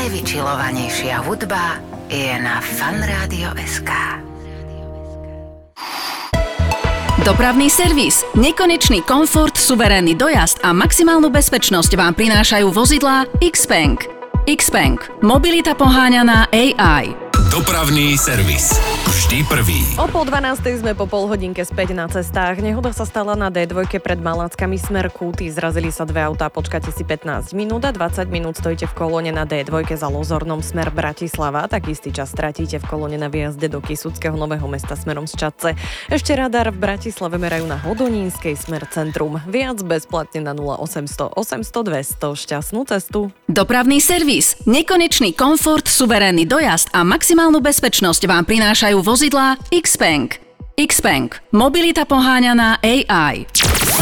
najvyčilovanejšia hudba je na FunRadio.sk. Dopravný servis, nekonečný komfort, suverénny dojazd a maximálnu bezpečnosť vám prinášajú vozidlá Xpeng. Xpeng. Mobilita poháňaná AI. Dopravný servis. Vždy prvý. O 11:30 sme po polhodinke späť na cestách. Nehoda sa stala na D2 pred Malackami smer Kúty. Zrazili sa dve autá, počkáte si 15 minút a 20 minút stojíte v kolóne na D2 za Lozornom smer Bratislava. Tak istý čas stratíte v kolóne na výjazde do Kysuckého Nového Mesta smerom z Čadce. Ešte radar v Bratislave merajú na Hodonínskej smer Centrum. Viac bezplatne na 0800 800 200. Šťastnú cestu. Dopravný servis, nekonečný komfort, suverénny dojazd a maximálnu bezpečnosť vám prinášajú vozidlá Xpeng. Xpeng. Mobilita poháňaná AI.